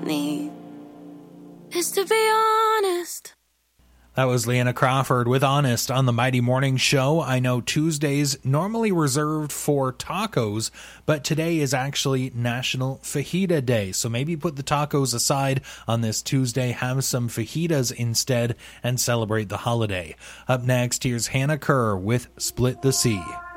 me is to be honest. That was Leanna Crawford with Honest on the Mighty Morning Show. I know Tuesdays normally reserved for tacos, but today is actually National Fajita Day. So maybe put the tacos aside on this Tuesday, have some fajitas instead, and celebrate the holiday. Up next, here's Hannah Kerr with Split the Sea.